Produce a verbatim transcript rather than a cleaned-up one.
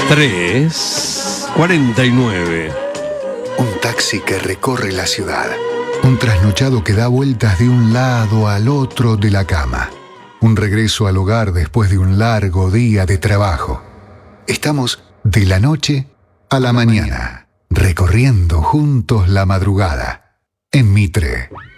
tres cuarenta y nueve. Un taxi que recorre la ciudad. Un trasnochado que da vueltas de un lado al otro de la cama. Un regreso al hogar después de un largo día de trabajo. Estamos de la noche a la mañana, recorriendo juntos la madrugada. En Mitre,